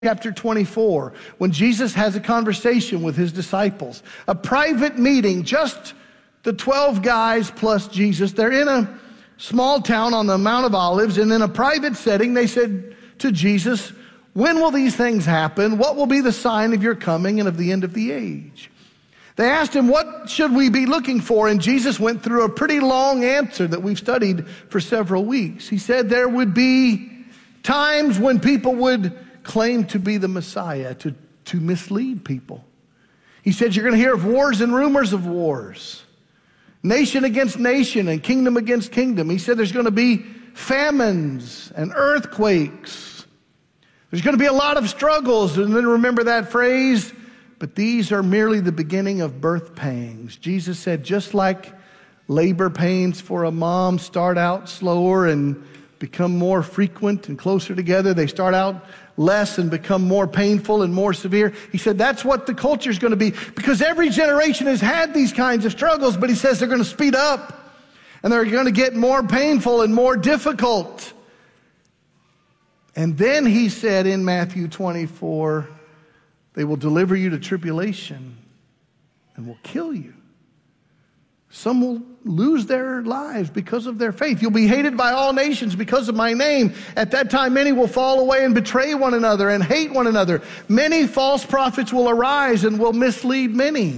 chapter 24, when Jesus has a conversation with his disciples, a private meeting, just the 12 guys plus Jesus. They're in a small town on the Mount of Olives, and in a private setting, they said to Jesus, "When will these things happen? What will be the sign of your coming and of the end of the age?" They asked him, "What should we be looking for?" And Jesus went through a pretty long answer that we've studied for several weeks. He said there would be times when people would claim to be the Messiah, to mislead people. He said you're going to hear of wars and rumors of wars, nation against nation and kingdom against kingdom. He said there's going to be famines and earthquakes. There's going to be a lot of struggles. And then remember that phrase, but these are merely the beginning of birth pangs. Jesus said just like labor pains for a mom start out slower and become more frequent and closer together, they start out less and become more painful and more severe. He said that's what the culture is going to be, because every generation has had these kinds of struggles, but he says they're going to speed up and they're going to get more painful and more difficult. And then he said in Matthew 24, they will deliver you to tribulation and will kill you. Some will lose their lives because of their faith. You'll be hated by all nations because of my name. At that time, many will fall away and betray one another and hate one another. Many false prophets will arise and will mislead many.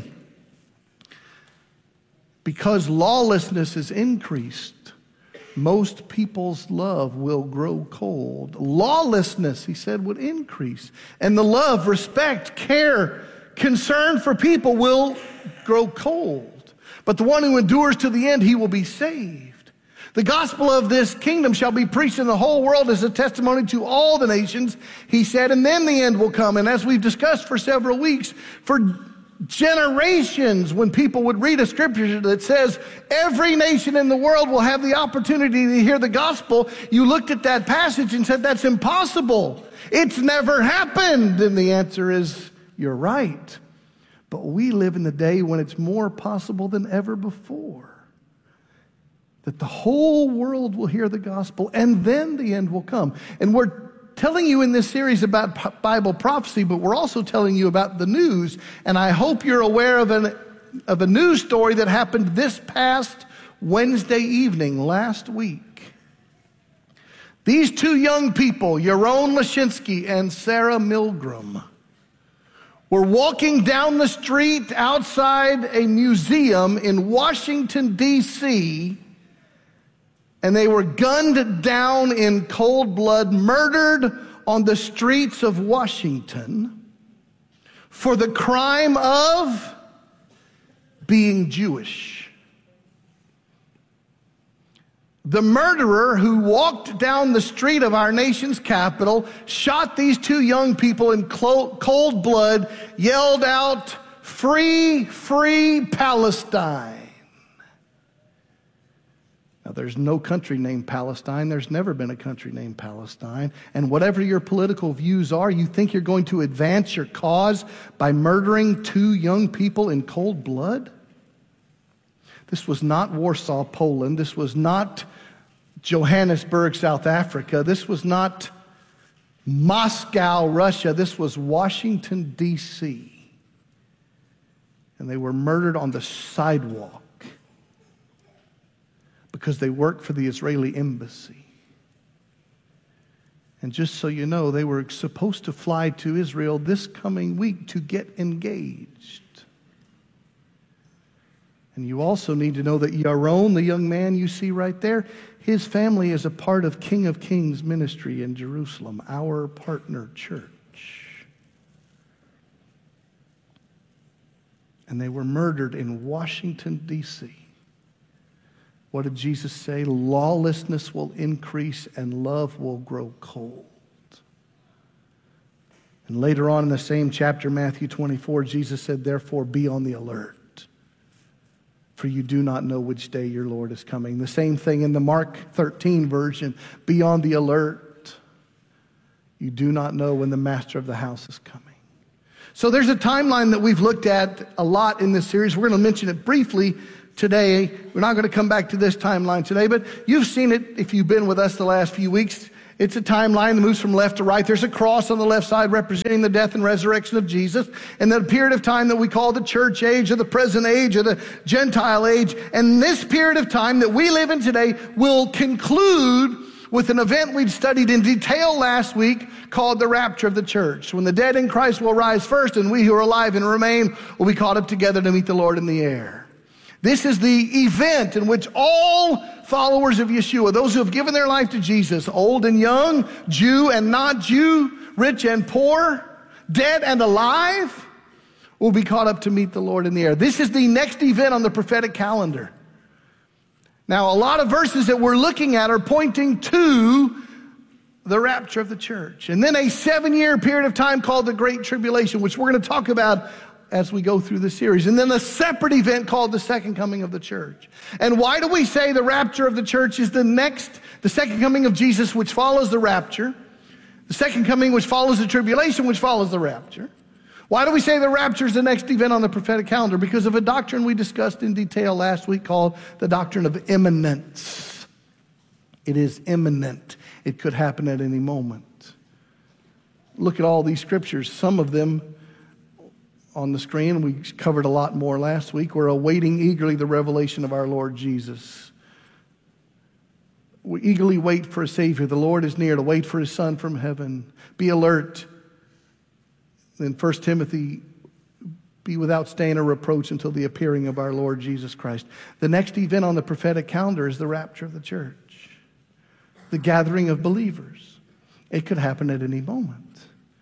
Because lawlessness is increased, most people's love will grow cold. Lawlessness, he said, would increase. And the love, respect, care, concern for people will grow cold. But the one who endures to the end, he will be saved. The gospel of this kingdom shall be preached in the whole world as a testimony to all the nations, he said, and then the end will come. And as we've discussed for several weeks, for generations, when people would read a scripture that says every nation in the world will have the opportunity to hear the gospel, you looked at that passage and said, that's impossible. It's never happened. And the answer is, you're right. But we live in the day when it's more possible than ever before that the whole world will hear the gospel, and then the end will come. And we're telling you in this series about Bible prophecy, but we're also telling you about the news. And I hope you're aware of a news story that happened this past Wednesday evening, last week. These two young people, Yaron Lashinsky and Sarah Milgram, were walking down the street outside a museum in Washington, D.C., and they were gunned down in cold blood, murdered on the streets of Washington for the crime of being Jewish. The murderer who walked down the street of our nation's capital, shot these two young people in cold blood, yelled out, "Free, free Palestine." Now, there's no country named Palestine. There's never been a country named Palestine. And whatever your political views are, you think you're going to advance your cause by murdering two young people in cold blood? This was not Warsaw, Poland. This was not Johannesburg, South Africa. This was not Moscow, Russia. This was Washington, D.C. And they were murdered on the sidewalk because they worked for the Israeli embassy. And just so you know, they were supposed to fly to Israel this coming week to get engaged. And you also need to know that Yaron, the young man you see right there, his family is a part of King of Kings ministry in Jerusalem, our partner church. And they were murdered in Washington, D.C. What did Jesus say? Lawlessness will increase and love will grow cold. And later on in the same chapter, Matthew 24, Jesus said, therefore be on the alert, for you do not know which day your Lord is coming. The same thing in the Mark 13 version, be on the alert. You do not know when the master of the house is coming. So there's a timeline that we've looked at a lot in this series. We're going to mention it briefly today. We're not going to come back to this timeline today, but you've seen it if you've been with us the last few weeks. It's a timeline that moves from left to right. There's a cross on the left side representing the death and resurrection of Jesus. And the period of time that we call the church age or the present age or the Gentile age. And this period of time that we live in today will conclude with an event we'd studied in detail last week called the rapture of the church. When the dead in Christ will rise first and we who are alive and remain will be caught up together to meet the Lord in the air. This is the event in which all followers of Yeshua, those who have given their life to Jesus, old and young, Jew and not Jew, rich and poor, dead and alive, will be caught up to meet the Lord in the air. This is the next event on the prophetic calendar. Now, a lot of verses that we're looking at are pointing to the rapture of the church. And then a 7-year period of time called the Great Tribulation, which we're going to talk about as we go through the series. And then a separate event called the second coming of the church. And why do we say the rapture of the church is the second coming of Jesus, which follows the rapture, the second coming which follows the tribulation, which follows the rapture? Why do we say the rapture is the next event on the prophetic calendar? Because of a doctrine we discussed in detail last week called the doctrine of imminence. It is imminent. It could happen at any moment. Look at all these scriptures. Some of them on the screen. We covered a lot more last week. We're awaiting eagerly the revelation of our Lord Jesus. We eagerly wait for a Savior. The Lord is near to wait for his Son from heaven. Be alert. In 1 Timothy, be without stain or reproach until the appearing of our Lord Jesus Christ. The next event on the prophetic calendar is the rapture of the church. The gathering of believers. It could happen at any moment.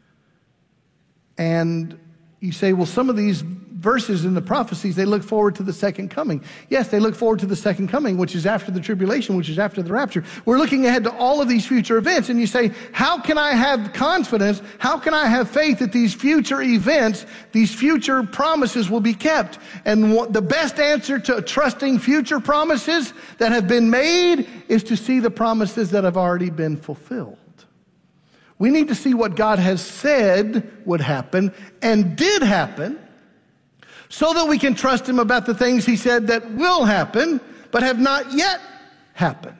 And you say, well, some of these verses in the prophecies, they look forward to the second coming. Yes, they look forward to the second coming, which is after the tribulation, which is after the rapture. We're looking ahead to all of these future events. And you say, how can I have confidence? How can I have faith that these future events, these future promises will be kept? And the best answer to trusting future promises that have been made is to see the promises that have already been fulfilled. We need to see what God has said would happen and did happen so that we can trust him about the things he said that will happen but have not yet happened.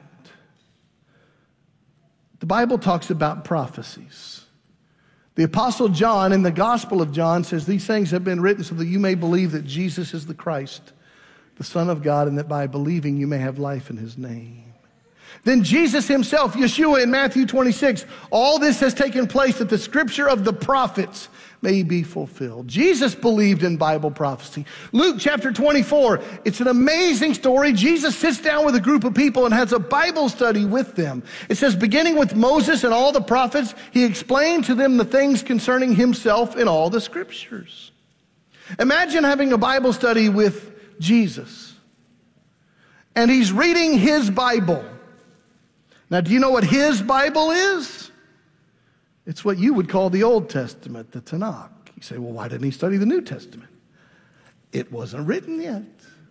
The Bible talks about prophecies. The Apostle John in the Gospel of John says these things have been written so that you may believe that Jesus is the Christ, the Son of God, and that by believing you may have life in his name. Then Jesus himself, Yeshua in Matthew 26, all this has taken place that the scripture of the prophets may be fulfilled. Jesus believed in Bible prophecy. Luke chapter 24, it's an amazing story. Jesus sits down with a group of people and has a Bible study with them. It says, beginning with Moses and all the prophets, he explained to them the things concerning himself in all the scriptures. Imagine having a Bible study with Jesus. And he's reading his Bible. Now, do you know what his Bible is? It's what you would call the Old Testament, the Tanakh. You say, well, why didn't he study the New Testament? It wasn't written yet.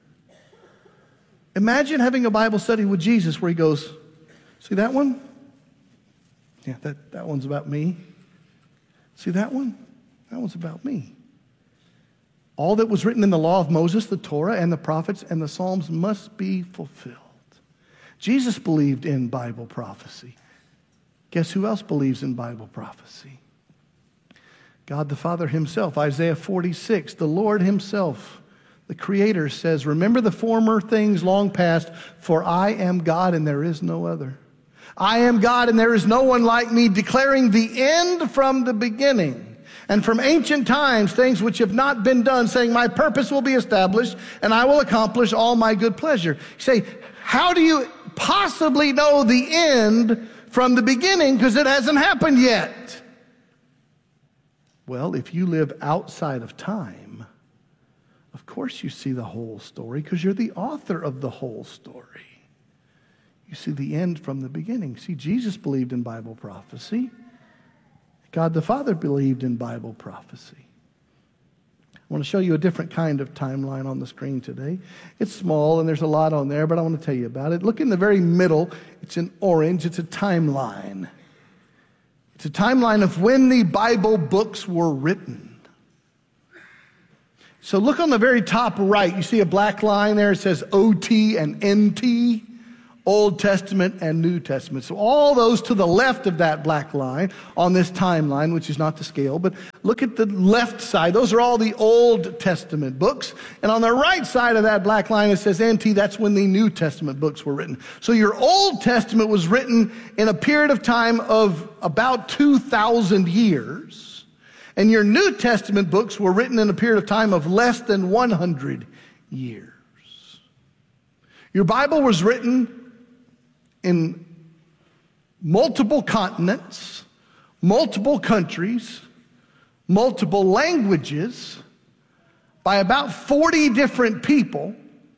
Imagine having a Bible study with Jesus where he goes, see that one? Yeah, that one's about me. See that one? That one's about me. All that was written in the law of Moses, the Torah, and the prophets, and the Psalms must be fulfilled. Jesus believed in Bible prophecy. Guess who else believes in Bible prophecy? God the Father himself. Isaiah 46, the Lord himself, the Creator says, remember the former things long past, for I am God and there is no other. I am God and there is no one like me, declaring the end from the beginning. And from ancient times, things which have not been done, saying, my purpose will be established and I will accomplish all my good pleasure. You say, how do you possibly know the end from the beginning? Because it hasn't happened yet. Well, if you live outside of time, of course you see the whole story because you're the author of the whole story. You see the end from the beginning. See, Jesus believed in Bible prophecy. God the Father believed in Bible prophecy. I want to show you a different kind of timeline on the screen today. It's small and there's a lot on there, but I want to tell you about it. Look in the very middle. It's in orange. It's a timeline. It's a timeline of when the Bible books were written. So look on the very top right. You see a black line there. It says OT and NT. Old Testament and New Testament. So all those to the left of that black line on this timeline, which is not to scale, but look at the left side. Those are all the Old Testament books. And on the right side of that black line, it says NT. That's when the New Testament books were written. So your Old Testament was written in a period of time of about 2,000 years. And your New Testament books were written in a period of time of less than 100 years. Your Bible was written in multiple continents, multiple countries, multiple languages, by about 40 different people,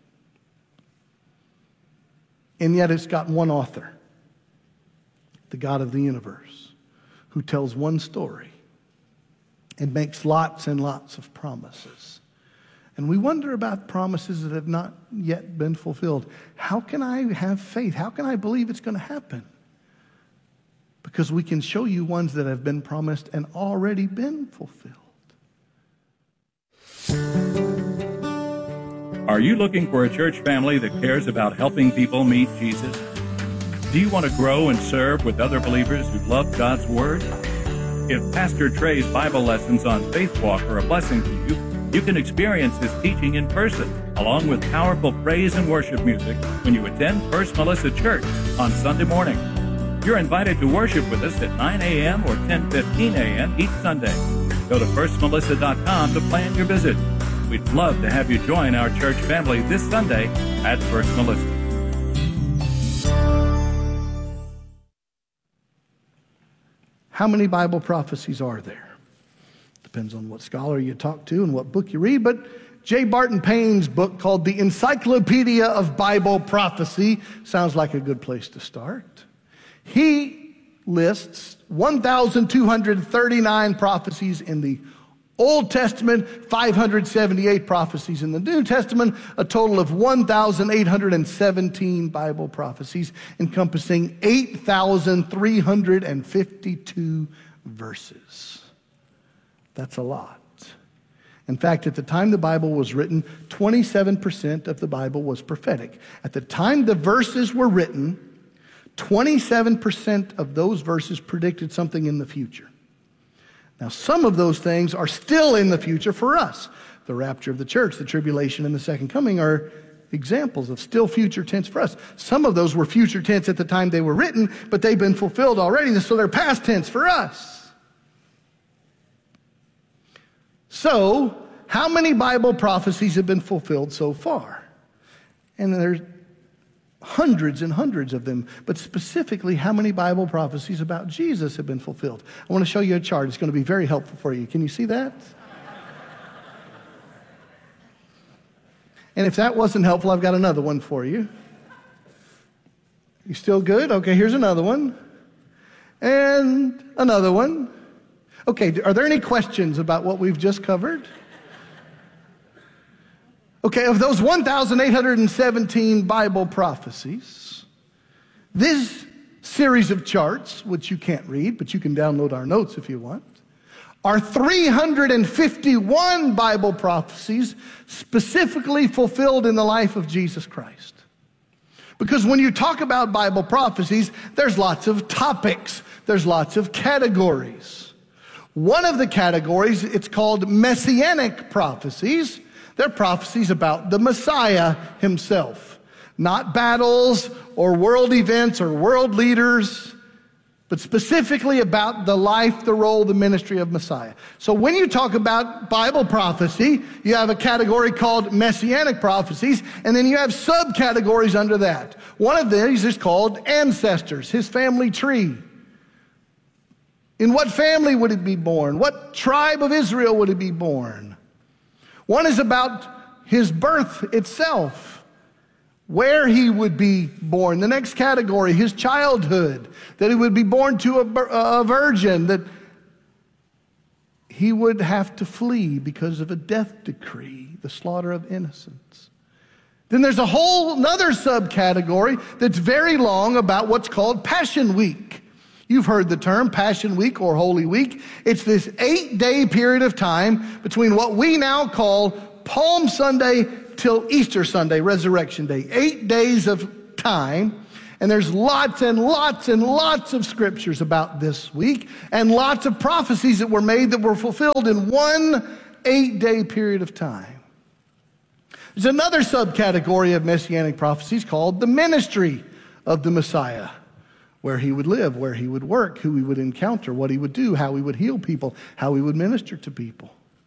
and yet it's got one author, the God of the universe, who tells one story and makes lots and lots of promises. And we wonder about promises that have not yet been fulfilled. How can I have faith? How can I believe it's going to happen? Because we can show you ones that have been promised and already been fulfilled. Are you looking for a church family that cares about helping people meet Jesus? Do you want to grow and serve with other believers who love God's Word? If Pastor Trey's Bible lessons on Faith Walk are a blessing to you, you can experience his teaching in person, along with powerful praise and worship music when you attend First Melissa Church on Sunday morning. You're invited to worship with us at 9 a.m. or 10:15 a.m. each Sunday. Go to firstmelissa.com to plan your visit. We'd love to have you join our church family this Sunday at First Melissa. How many Bible prophecies are there? Depends on what scholar you talk to and what book you read, but J. Barton Payne's book called The Encyclopedia of Bible Prophecy sounds like a good place to start. He lists 1,239 prophecies in the Old Testament, 578 prophecies in the New Testament, a total of 1,817 Bible prophecies encompassing 8,352 verses. That's a lot. In fact, at the time the Bible was written, 27% of the Bible was prophetic. At the time the verses were written, 27% of those verses predicted something in the future. Now, some of those things are still in the future for us. The rapture of the church, the tribulation, and the second coming are examples of still future tense for us. Some of those were future tense at the time they were written, but they've been fulfilled already, so they're past tense for us. So, how many Bible prophecies have been fulfilled so far? And there's hundreds and hundreds of them. But specifically, how many Bible prophecies about Jesus have been fulfilled? I want to show you a chart. It's going to be very helpful for you. Can you see that? And if that wasn't helpful, I've got another one for you. You still good? Okay, here's another one. And another one. Okay, are there any questions about what we've just covered? Okay, of those 1,817 Bible prophecies, this series of charts, which you can't read, but you can download our notes if you want, are 351 Bible prophecies specifically fulfilled in the life of Jesus Christ. Because when you talk about Bible prophecies, there's lots of topics, there's lots of categories. One of the categories, it's called messianic prophecies. They're prophecies about the Messiah himself. Not battles or world events or world leaders, but specifically about the life, the role, the ministry of Messiah. So when you talk about Bible prophecy, you have a category called messianic prophecies, and then you have subcategories under that. One of these is called ancestors, his family tree. In what family would he be born? What tribe of Israel would he be born? One is about his birth itself, where he would be born. The next category, his childhood, that he would be born to a virgin, that he would have to flee because of a death decree, the slaughter of innocents. Then there's a whole another subcategory that's very long about what's called Passion Week. You've heard the term Passion Week or Holy Week. It's this 8-day period of time between what we now call Palm Sunday till Easter Sunday, Resurrection Day. 8 days of time And there's lots and lots and lots of scriptures about this week, and lots of prophecies that were made that were fulfilled in one 8-day period of time. There's another subcategory of messianic prophecies called the ministry of the Messiah, where he would live, where he would work, who he would encounter, what he would do, how he would heal people, how he would minister to people.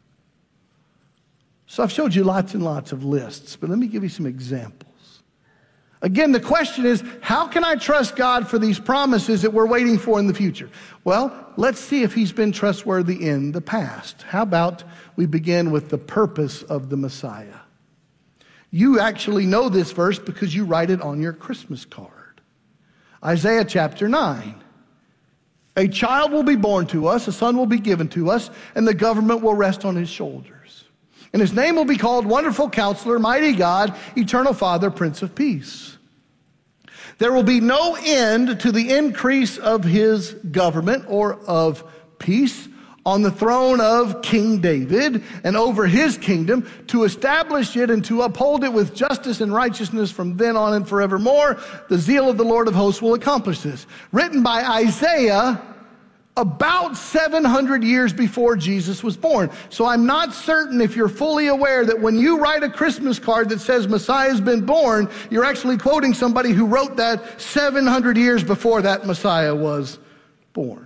So I've showed you lots and lots of lists, but let me give you some examples. Again, the question is, how can I trust God for these promises that we're waiting for in the future? Well, let's see if he's been trustworthy in the past. How about we begin with the purpose of the Messiah? You actually know this verse because you write it on your Christmas card. Isaiah chapter 9. A child will be born to us, a son will be given to us, and the government will rest on his shoulders. And his name will be called Wonderful Counselor, Mighty God, Eternal Father, Prince of Peace. There will be no end to the increase of his government or of peace on the throne of King David and over his kingdom, to establish it and to uphold it with justice and righteousness from then on and forevermore. The zeal of the Lord of hosts will accomplish this. Written by Isaiah about 700 years before Jesus was born. So I'm not certain if you're fully aware that when you write a Christmas card that says Messiah's been born, you're actually quoting somebody who wrote that 700 years before that Messiah was born.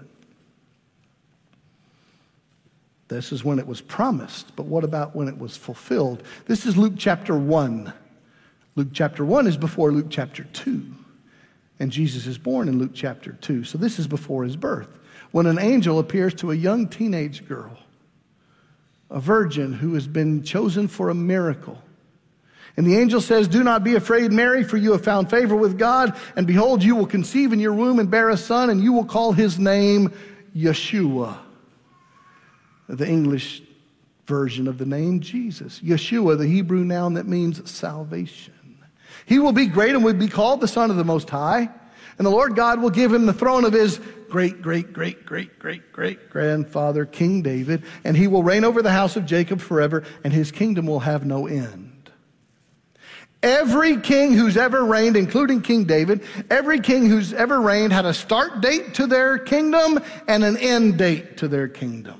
This is when it was promised, but what about when it was fulfilled? This is Luke chapter 1. Luke chapter 1 is before Luke chapter 2. And Jesus is born in Luke chapter 2. So this is before his birth, when an angel appears to a young teenage girl, a virgin who has been chosen for a miracle. And the angel says, "Do not be afraid, Mary, for you have found favor with God. And behold, you will conceive in your womb and bear a son, and you will call his name Yeshua." The English version of the name Jesus. Yeshua, the Hebrew noun that means salvation. He will be great and will be called the Son of the Most High. And the Lord God will give him the throne of his great-great-great-great-great-great-grandfather, King David. And he will reign over the house of Jacob forever, and his kingdom will have no end. Every king who's ever reigned, including King David, every king who's ever reigned had a start date to their kingdom and an end date to their kingdom.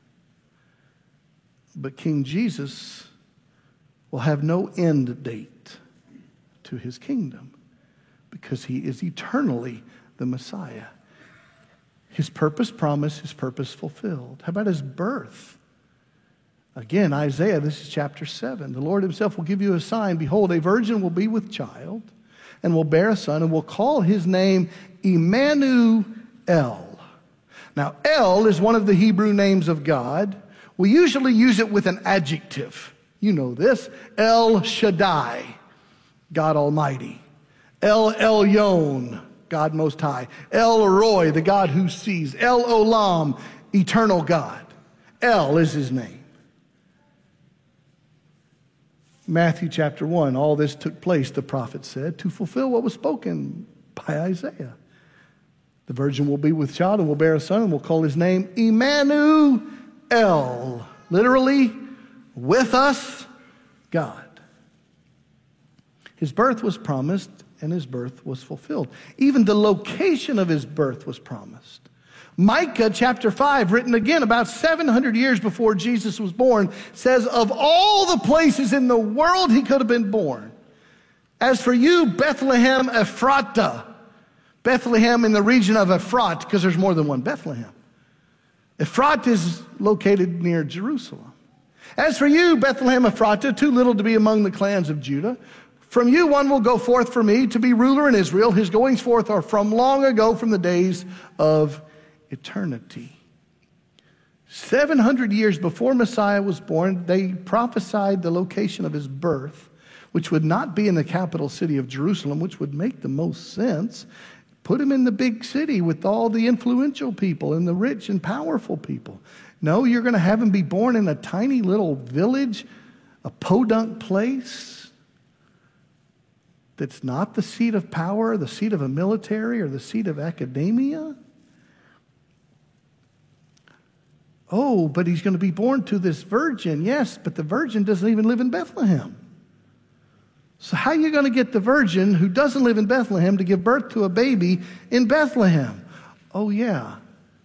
But King Jesus will have no end date to his kingdom because he is eternally the Messiah. His purpose promised, his purpose fulfilled. How about his birth? Again, Isaiah, this is chapter 7. The Lord himself will give you a sign. Behold, a virgin will be with child and will bear a son and will call his name Emmanuel. Now, El is one of the Hebrew names of God. We usually use it with an adjective. You know this. El Shaddai, God Almighty. El Elyon, God Most High. El Roy, the God who sees. El Olam, eternal God. El is his name. Matthew chapter 1, all this took place, the prophet said, to fulfill what was spoken by Isaiah. The virgin will be with child and will bear a son and will call his name Emmanuel. Literally, with us, God. His birth was promised and his birth was fulfilled. Even the location of his birth was promised. Micah chapter 5, written again about 700 years before Jesus was born, says, of all the places in the world he could have been born, as for you, Bethlehem Ephratah, Bethlehem in the region of Ephrat, because there's more than one Bethlehem. Ephrat is located near Jerusalem. As for you, Bethlehem Ephratah, too little to be among the clans of Judah, from you one will go forth for me to be ruler in Israel. His goings forth are from long ago, from the days of eternity. 700 years before Messiah was born, they prophesied the location of his birth, which would not be in the capital city of Jerusalem, which would make the most sense. Put him in the big city with all the influential people and the rich and powerful people. No, you're going to have him be born in a tiny little village, a podunk place that's not the seat of power, the seat of a military, or the seat of academia. Oh, but he's going to be born to this virgin. Yes, but the virgin doesn't even live in Bethlehem. So how are you going to get the virgin who doesn't live in Bethlehem to give birth to a baby in Bethlehem? Oh, yeah.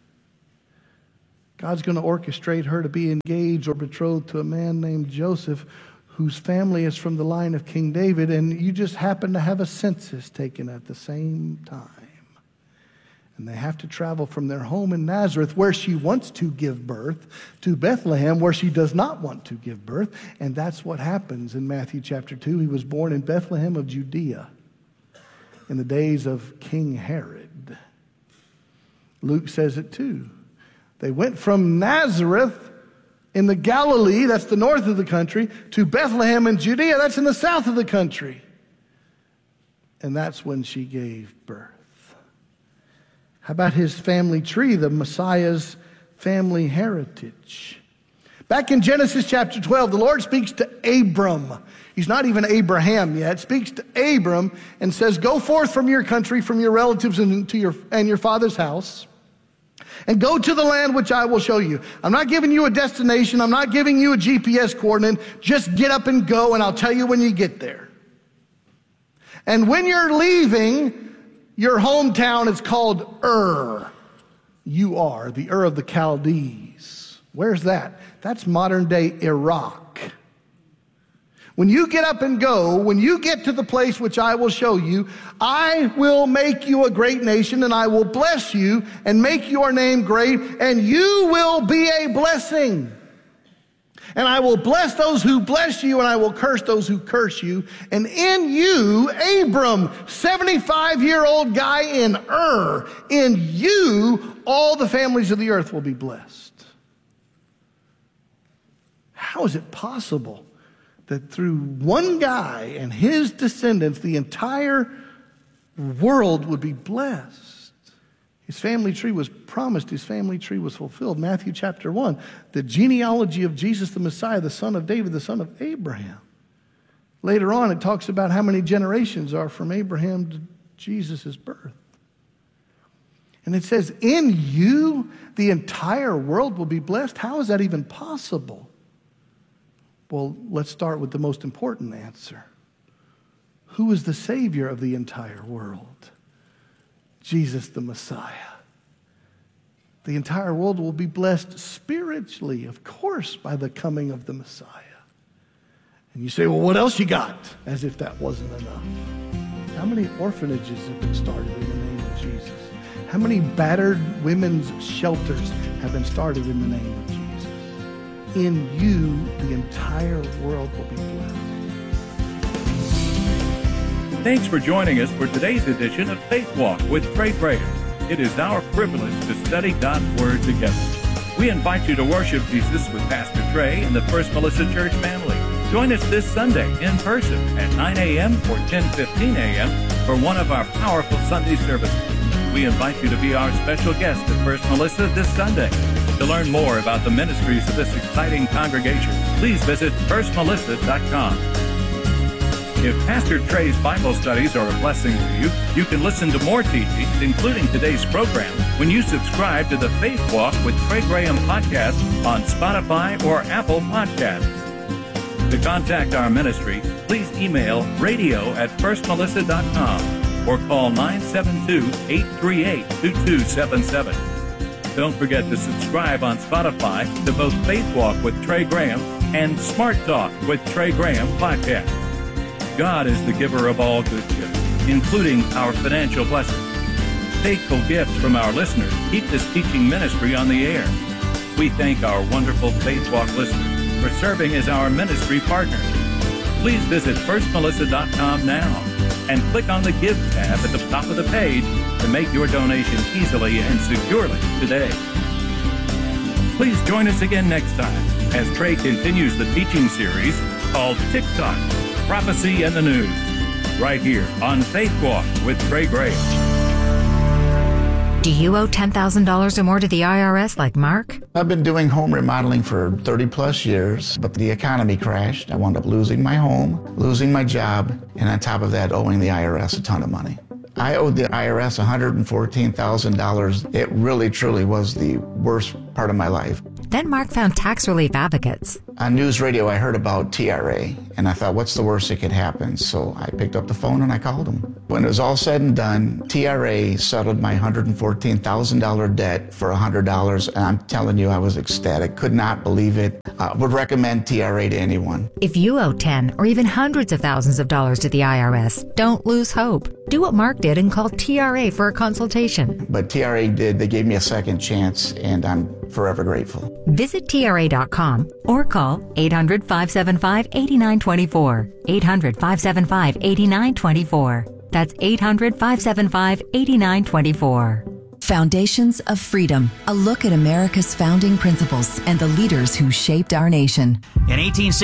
God's going to orchestrate her to be engaged or betrothed to a man named Joseph, whose family is from the line of King David, and you just happen to have a census taken at the same time. And they have to travel from their home in Nazareth, where she wants to give birth, to Bethlehem, where she does not want to give birth. And that's what happens in Matthew chapter 2. He was born in Bethlehem of Judea in the days of King Herod. Luke says it too. They went from Nazareth in the Galilee, that's the north of the country, to Bethlehem in Judea, that's in the south of the country. And that's when she gave birth. How about his family tree, the Messiah's family heritage? Back in Genesis chapter 12, the Lord speaks to Abram. He's not even Abraham yet. Speaks to Abram and says, go forth from your country, from your relatives and your father's house, and go to the land which I will show you. I'm not giving you a destination. I'm not giving you a GPS coordinate. Just get up and go, and I'll tell you when you get there. And when you're leaving, your hometown is called Ur. You are the Ur of the Chaldees. Where's that? That's modern day Iraq. When you get up and go, when you get to the place which I will show you, I will make you a great nation, and I will bless you and make your name great, and you will be a blessing. And I will bless those who bless you, and I will curse those who curse you. And in you, Abram, 75-year-old guy in Ur, in you, all the families of the earth will be blessed. How is it possible that through one guy and his descendants, the entire world would be blessed? His family tree was promised. His family tree was fulfilled. Matthew chapter 1, the genealogy of Jesus the Messiah, the son of David, the son of Abraham. Later on, it talks about how many generations are from Abraham to Jesus' birth. And it says, in you, the entire world will be blessed. How is that even possible? Well, let's start with the most important answer. Who is the Savior of the entire world? Jesus the Messiah. The entire world will be blessed spiritually, of course, by the coming of the Messiah. And you say, well, what else you got? As if that wasn't enough. How many orphanages have been started in the name of Jesus? How many battered women's shelters have been started in the name of Jesus? In you, the entire world will be blessed. Thanks for joining us for today's edition of Faith Walk with Trey Graham. It is our privilege to study God's Word together. We invite you to worship Jesus with Pastor Trey and the First Melissa Church family. Join us this Sunday in person at 9 a.m. or 10:15 a.m. for one of our powerful Sunday services. We invite you to be our special guest at First Melissa this Sunday. To learn more about the ministries of this exciting congregation, please visit firstmelissa.com. If Pastor Trey's Bible studies are a blessing to you, you can listen to more teachings, including today's program, when you subscribe to the Faith Walk with Trey Graham podcast on Spotify or Apple Podcasts. To contact our ministry, please email radio@firstmelissa.com or call 972-838-2277. Don't forget to subscribe on Spotify to both Faith Walk with Trey Graham and Smart Talk with Trey Graham podcast. God is the giver of all good gifts, including our financial blessings. Faithful gifts from our listeners keep this teaching ministry on the air. We thank our wonderful Faith Walk listeners for serving as our ministry partners. Please visit firstmelissa.com now and click on the Give tab at the top of the page to make your donation easily and securely today. Please join us again next time as Trey continues the teaching series called TikTok, Prophecy and the News, right here on Faith Walk with Trey Graham. Do you owe $10,000 or more to the IRS like Mark? I've been doing home remodeling for 30 plus years, but the economy crashed. I wound up losing my home, losing my job, and on top of that, owing the IRS a ton of money. I owed the IRS $114,000. It really, truly was the worst part of my life. Then Mark found tax relief advocates. On news radio, I heard about TRA, and I thought, what's the worst that could happen? So I picked up the phone and I called them. When it was all said and done, TRA settled my $114,000 debt for $100, and I'm telling you, I was ecstatic. Could not believe it. Would recommend TRA to anyone. If you owe 10 or even hundreds of thousands of dollars to the IRS, don't lose hope. Do what Mark did and call TRA for a consultation. But TRA did. They gave me a second chance, and I'm forever grateful. Visit TRA.com or call 800-575-8924. 800-575-8924. That's 800-575-8924. Foundations of Freedom, a look at America's founding principles and the leaders who shaped our nation. In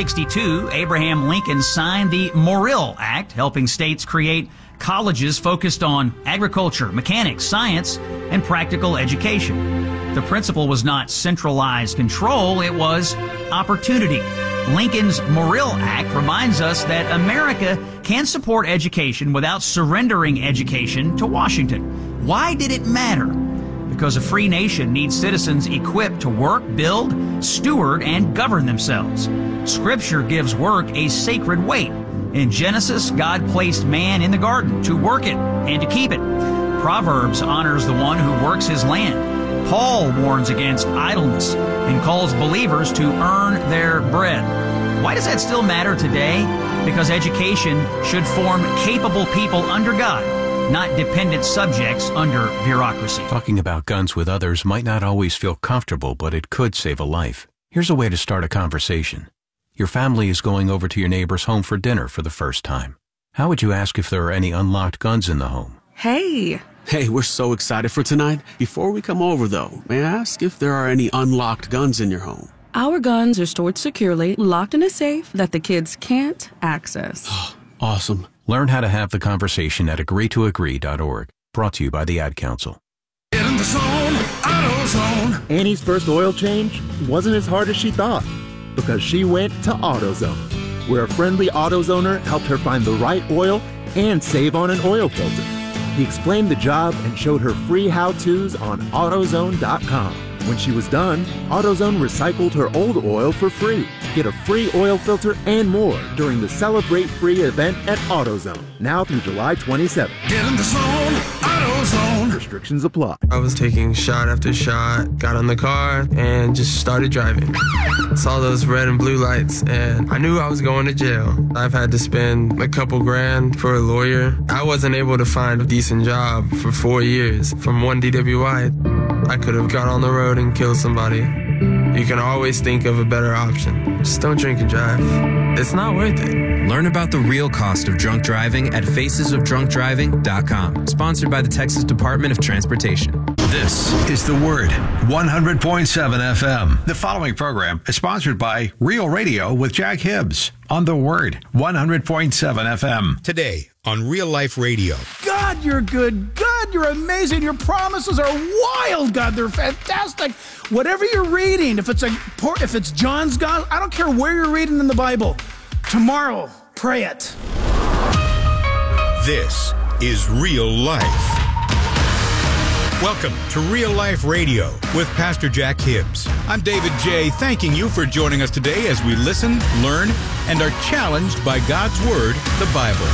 1862, Abraham Lincoln signed the Morrill Act, helping states create colleges focused on agriculture, mechanics, science, and practical education. The principle was not centralized control, it was opportunity. Lincoln's Morrill Act reminds us that America can support education without surrendering education to Washington. Why did it matter? Because a free nation needs citizens equipped to work, build, steward, and govern themselves. Scripture gives work a sacred weight. In Genesis, God placed man in the garden to work it and to keep it. Proverbs honors the one who works his land. Paul warns against idleness and calls believers to earn their bread. Why does that still matter today? Because education should form capable people under God, not dependent subjects under bureaucracy. Talking about guns with others might not always feel comfortable, but it could save a life. Here's a way to start a conversation. Your family is going over to your neighbor's home for dinner for the first time. How would you ask if there are any unlocked guns in the home? Hey, we're so excited for tonight. Before we come over, though, may I ask if there are any unlocked guns in your home? Our guns are stored securely, locked in a safe that the kids can't access. Awesome. Learn how to have the conversation at agreetoagree.org. Brought to you by the Ad Council. Get in the zone, AutoZone. Annie's first oil change wasn't as hard as she thought because she went to AutoZone, where a friendly AutoZoner helped her find the right oil and save on an oil filter. He explained the job and showed her free how-tos on AutoZone.com. When she was done, AutoZone recycled her old oil for free. Get a free oil filter and more during the Celebrate Free event at AutoZone, now through July 27th. Get in the zone, AutoZone. Restrictions apply. I was taking shot after shot, got in the car, and just started driving. Saw those red and blue lights, and I knew I was going to jail. I've had to spend a couple grand for a lawyer. I wasn't able to find a decent job for 4 years. From one DWI, I could have got on the road and killed somebody. You can always think of a better option. Just don't drink and drive. It's not worth it. Learn about the real cost of drunk driving at facesofdrunkdriving.com. Sponsored by the Texas Department of Transportation. This is The Word, 100.7 FM. The following program is sponsored by Real Radio with Jack Hibbs on The Word, 100.7 FM. Today on Real Life Radio. God, you're good. God, you're amazing. Your promises are wild, God. They're fantastic. Whatever you're reading, if it's John's God, I don't care where you're reading in the Bible. Tomorrow, pray it. This is Real Life. Welcome to Real Life Radio with Pastor Jack Hibbs. I'm David J., thanking you for joining us today as we listen, learn, and are challenged by God's Word, the Bible.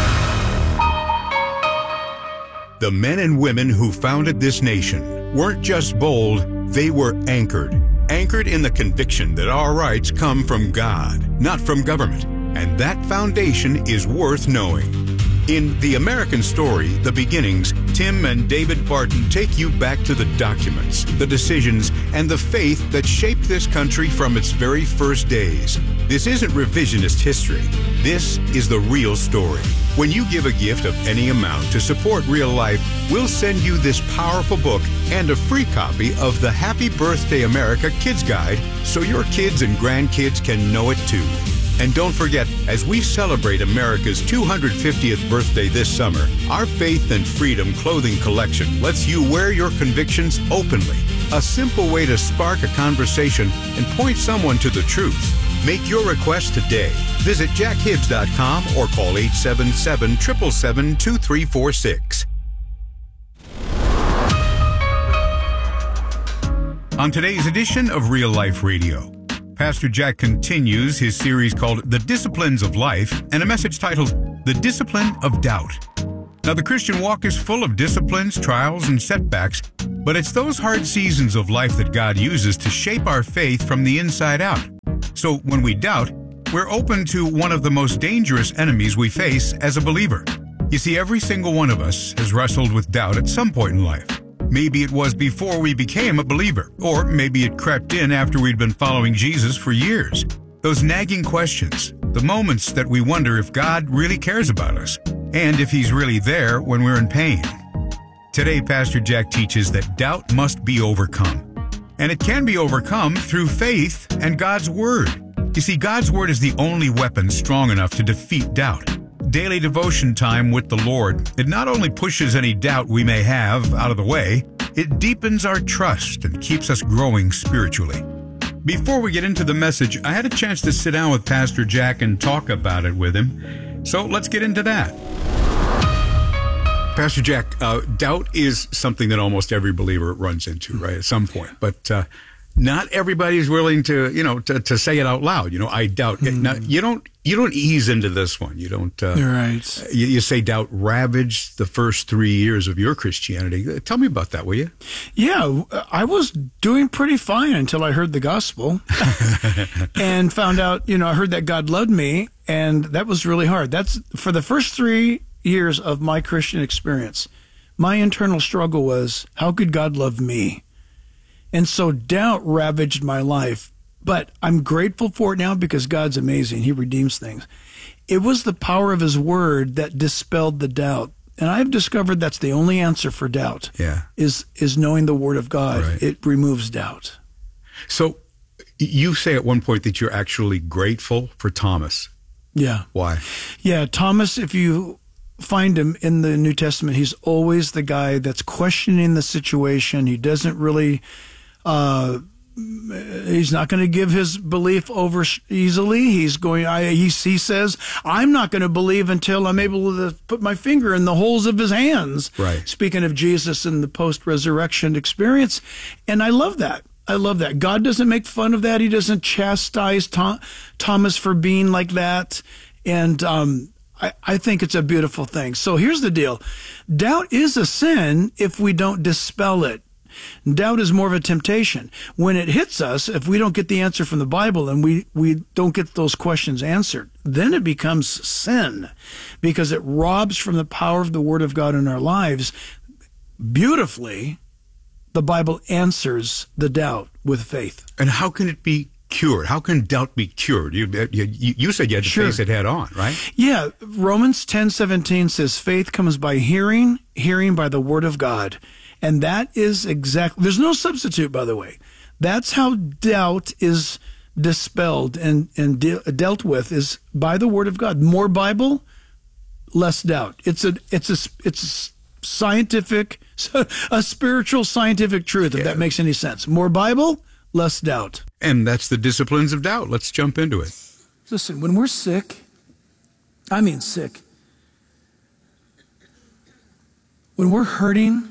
The men and women who founded this nation weren't just bold, they were anchored. Anchored in the conviction that our rights come from God, not from government. And that foundation is worth knowing. In The American Story, The Beginnings, Tim and David Barton take you back to the documents, the decisions, and the faith that shaped this country from its very first days. This isn't revisionist history. This is the real story. When you give a gift of any amount to support Real Life, we'll send you this powerful book and a free copy of the Happy Birthday America Kids Guide so your kids and grandkids can know it too. And don't forget, as we celebrate America's 250th birthday this summer, our Faith and Freedom clothing collection lets you wear your convictions openly. A simple way to spark a conversation and point someone to the truth. Make your request today. Visit jackhibbs.com or call 877-777-2346. On today's edition of Real Life Radio, Pastor Jack continues his series called The Disciplines of Life and a message titled The Discipline of Doubt. Now, the Christian walk is full of disciplines, trials, and setbacks, but it's those hard seasons of life that God uses to shape our faith from the inside out. So when we doubt, we're open to one of the most dangerous enemies we face as a believer. You see, every single one of us has wrestled with doubt at some point in life. Maybe it was before we became a believer, or maybe it crept in after we'd been following Jesus for years. Those nagging questions, the moments that we wonder if God really cares about us, and if He's really there when we're in pain. Today, Pastor Jack teaches that doubt must be overcome. And it can be overcome through faith and God's Word. You see, God's Word is the only weapon strong enough to defeat doubt. Daily devotion time with the Lord, it not only pushes any doubt we may have out of the way, it deepens our trust and keeps us growing spiritually. Before we get into the message, I had a chance to sit down with Pastor Jack and talk about it with him. So let's get into that. Pastor Jack, doubt is something that almost every believer runs into, right, at some point. But not everybody is willing to, to say it out loud. I doubt. Now, you don't ease into this one. You don't. You're right. You say doubt ravaged the first 3 years of your Christianity. Tell me about that, will you? Yeah, I was doing pretty fine until I heard the gospel and found out, I heard that God loved me, and that was really hard. That's for the first 3 years of my Christian experience. My internal struggle was, how could God love me? And so doubt ravaged my life, but I'm grateful for it now because God's amazing. He redeems things. It was the power of His Word that dispelled the doubt. And I've discovered that's the only answer for doubt. Yeah. Is knowing the Word of God. Right. It removes doubt. So you say at one point that you're actually grateful for Thomas. Yeah. Why? Yeah, Thomas, if you find him in the New Testament, he's always the guy that's questioning the situation. He doesn't really... he's not going to give his belief over easily. He's going. He says, "I'm not going to believe until I'm able to put my finger in the holes of His hands." Right. Speaking of Jesus and the post-resurrection experience, and I love that. I love that. God doesn't make fun of that. He doesn't chastise Thomas for being like that, and I think it's a beautiful thing. So here's the deal: doubt is a sin if we don't dispel it. Doubt is more of a temptation. When it hits us, if we don't get the answer from the Bible and we don't get those questions answered, then it becomes sin because it robs from the power of the Word of God in our lives. Beautifully, the Bible answers the doubt with faith. And how can it be cured? How can doubt be cured? You said you had to face it head on, right? Yeah. Romans 10:17 says, faith comes by hearing, hearing by the Word of God. And that is exactly, there's no substitute, by the way. That's how doubt is dispelled and dealt with, is by the Word of God. More Bible, less doubt. It's a scientific, a spiritual scientific truth, if that makes any sense. More Bible, less doubt. And that's the disciplines of doubt. Let's jump into it. Listen, when we're sick, I mean sick, when we're hurting,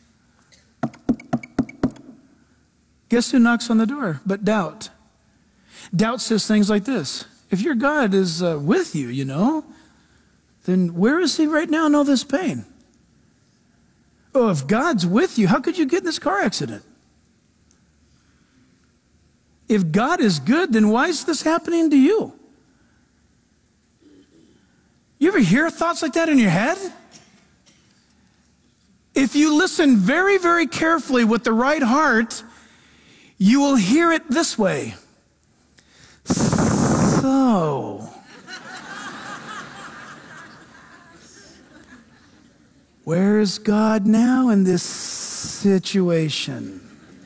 guess who knocks on the door but doubt? Doubt says things like this: if your God is with you, then where is He right now in all this pain? Oh, if God's with you, how could you get in this car accident? If God is good, then why is this happening to you? You ever hear thoughts like that in your head? If you listen very, very carefully with the right heart, you will hear it this way. So, where is God now in this situation?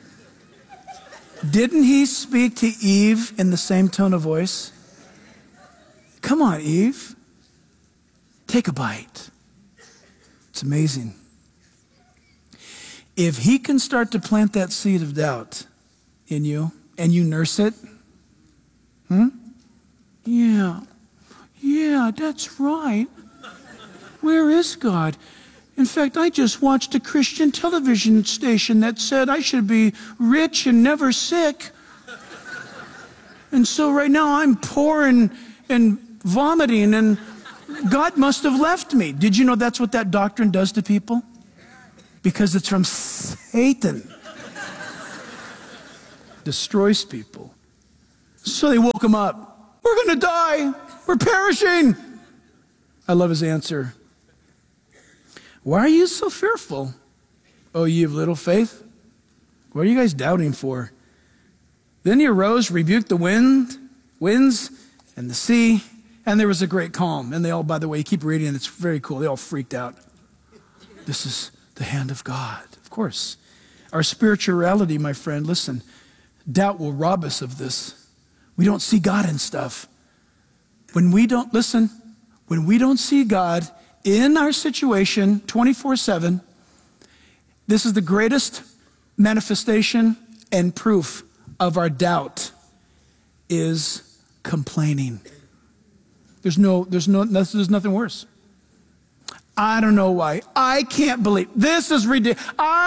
Didn't He speak to Eve in the same tone of voice? Come on, Eve. Take a bite. It's amazing. If He can start to plant that seed of doubt in you and you nurse it, yeah, that's right. Where is God? In fact, I just watched a Christian television station that said I should be rich and never sick. And so right now I'm poor and vomiting, and God must have left me. Did you know that's what that doctrine does to people? Because it's from Satan. Destroys people. So they woke him up. We're going to die. We're perishing. I love his answer. Why are you so fearful, O ye of little faith? What are you guys doubting for? Then he arose, rebuked the winds, and the sea, and there was a great calm. And they all, by the way, you keep reading, it's very cool. They all freaked out. This is the hand of God. Of course. Our spirituality, my friend, listen, doubt will rob us of this. We don't see God in stuff. When we don't see God in our situation 24/7, this is the greatest manifestation and proof of our doubt is complaining. There's nothing worse. I don't know why. I can't believe. This is ridiculous.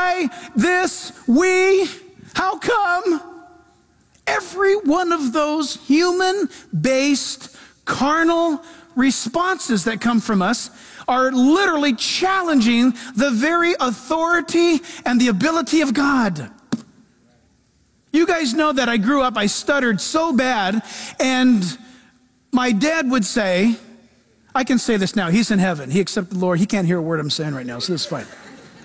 How come? Every one of those human-based, carnal responses that come from us are literally challenging the very authority and the ability of God. You guys know that I stuttered so bad, and my dad would say, I can say this now, he's in heaven, he accepted the Lord, he can't hear a word I'm saying right now, so this is fine.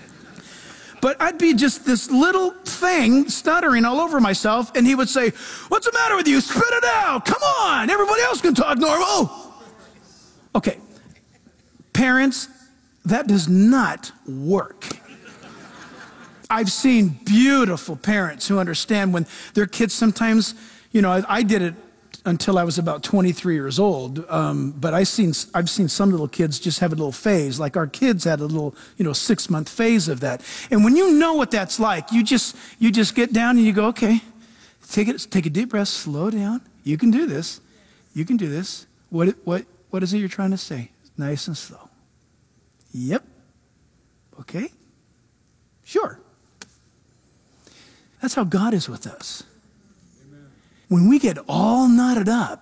But I'd be just this little thing stuttering all over myself, and he would say, what's the matter with you? Spit it out, come on, everybody else can talk normal. Okay, parents, that does not work. I've seen beautiful parents who understand when their kids sometimes, I did it until I was about 23 years old, but I've seen some little kids just have a little phase, like our kids had a little, 6-month phase of that. And when you know what that's like, you just get down and you go, okay, take a deep breath, slow down. You can do this. You can do this. What is it you're trying to say? Nice and slow. Yep. Okay. Sure. That's how God is with us. Amen. When we get all knotted up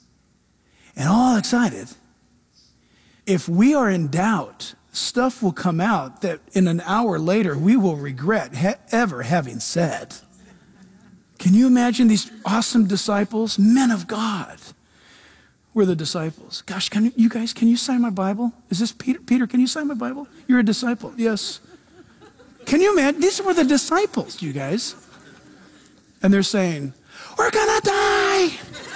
and all excited, if we are in doubt, stuff will come out that in an hour later we will regret ever having said. Can you imagine these awesome disciples, men of God? We're the disciples. Gosh, can you sign my Bible? Is this Peter? Peter, can you sign my Bible? You're a disciple. Yes. Can you imagine? These were the disciples, you guys. And they're saying, we're gonna die.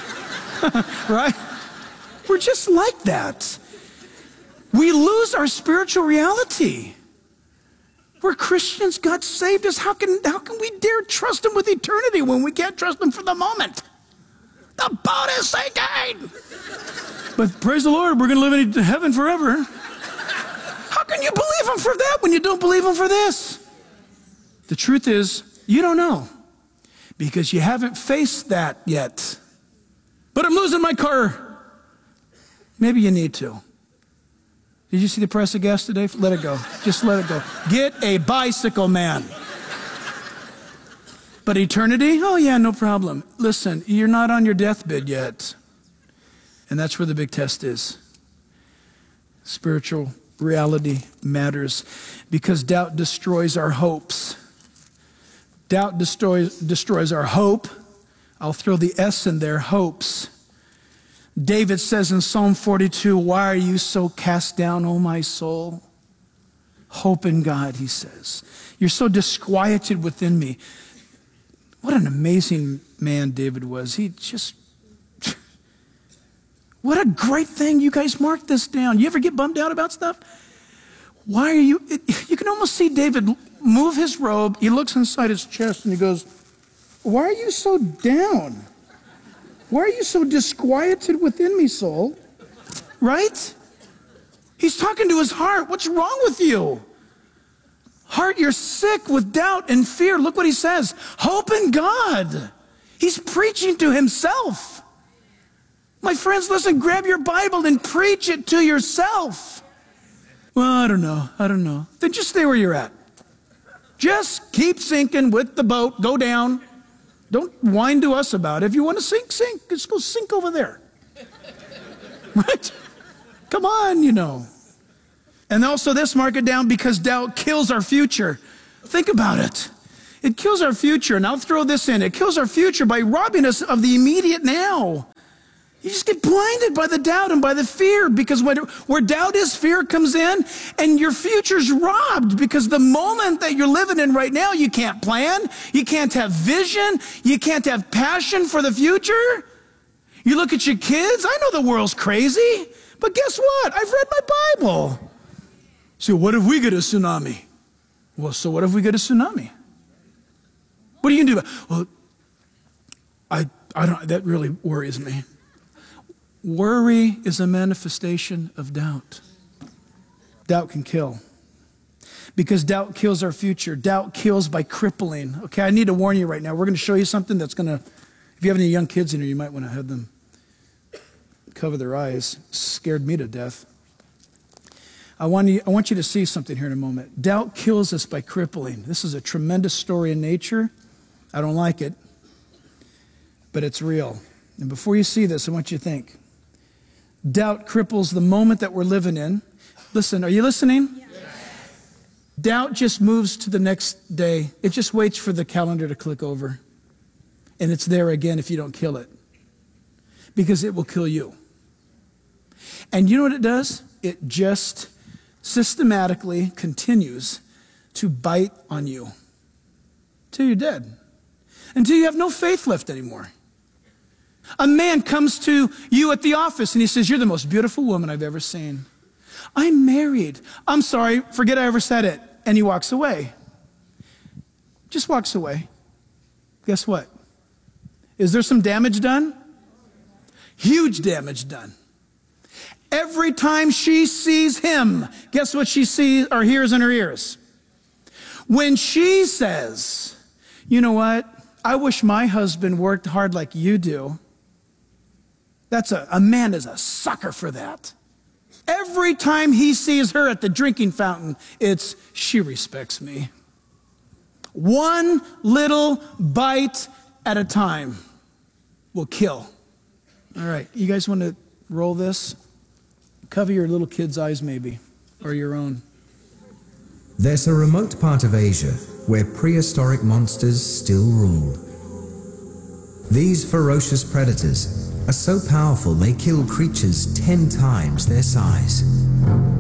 Right? We're just like that. We lose our spiritual reality. We're Christians. God saved us. How can we dare trust him with eternity when we can't trust him for the moment? The boat is sinking. But praise the Lord, we're going to live in heaven forever. How can you believe him for that when you don't believe him for this? The truth is, you don't know because you haven't faced that yet. But I'm losing my car. Maybe you need to. Did you see the price of gas today? Let it go. Just let it go. Get a bicycle, man. But eternity? Oh yeah, no problem. Listen, you're not on your deathbed yet. And that's where the big test is. Spiritual reality matters because doubt destroys our hopes. Doubt destroys our hope. I'll throw the S in there, hopes. David says in Psalm 42, why are you so cast down, O my soul? Hope in God, he says. You're so disquieted within me. What an amazing man David was. What a great thing. You guys mark this down. You ever get bummed out about stuff? Why are you can almost see David move his robe. He looks inside his chest and he goes, why are you so down? Why are you so disquieted within me, soul? Right? He's talking to his heart. What's wrong with you? Heart, you're sick with doubt and fear. Look what he says. Hope in God. He's preaching to himself. My friends, listen, grab your Bible and preach it to yourself. Well, I don't know. Then just stay where you're at. Just keep sinking with the boat. Go down. Don't whine to us about it. If you want to sink, sink. Just go sink over there. Right? Come on, And also this, mark it down, because doubt kills our future. Think about it. It kills our future. And I'll throw this in. It kills our future by robbing us of the immediate now. You just get blinded by the doubt and by the fear, because where doubt is, fear comes in, and your future's robbed, because the moment that you're living in right now, you can't plan, you can't have vision, you can't have passion for the future. You look at your kids, I know the world's crazy, but guess what? I've read my Bible. So what if we get a tsunami? Well, so what if we get a tsunami? What are you going to do? Well, I don't, that really worries me. Worry is a manifestation of doubt. Doubt can kill. Because doubt kills our future. Doubt kills by crippling. Okay, I need to warn you right now. We're going to show you something that's going to, if you have any young kids in here, you might want to have them cover their eyes. Scared me to death. I want you to see something here in a moment. Doubt kills us by crippling. This is a tremendous story in nature. I don't like it, but it's real. And before you see this, I want you to think. Doubt cripples the moment that we're living in. Listen, are you listening? Yes. Doubt just moves to the next day. It just waits for the calendar to click over. And it's there again if you don't kill it. Because it will kill you. And you know what it does? It just systematically continues to bite on you till you're dead. Until you have no faith left anymore. A man comes to you at the office and he says, "You're the most beautiful woman I've ever seen. I'm married. I'm sorry, forget I ever said it." And he walks away. Just walks away. Guess what? Is there some damage done? Huge damage done. Every time she sees him, guess what she sees or hears in her ears? When she says, "You know what? I wish my husband worked hard like you do." That's a man is a sucker for that. Every time he sees her at the drinking fountain, it's, "She respects me." One little bite at a time will kill. All right, you guys want to roll this? Cover your little kid's eyes maybe, or your own. There's a remote part of Asia where prehistoric monsters still rule. These ferocious predators are so powerful they kill creatures 10 times their size.